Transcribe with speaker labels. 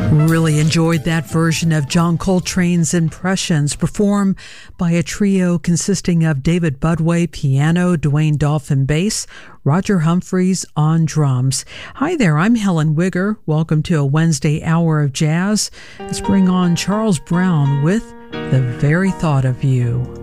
Speaker 1: Really enjoyed that version of John Coltrane's Impressions, performed by a trio consisting of David Budway, piano, Dwayne Dolphin, bass, Roger Humphreys on drums. Hi there, I'm Helen Wigger. Welcome to a Wednesday hour of jazz. Let's bring on Charles Brown with The Very Thought of You.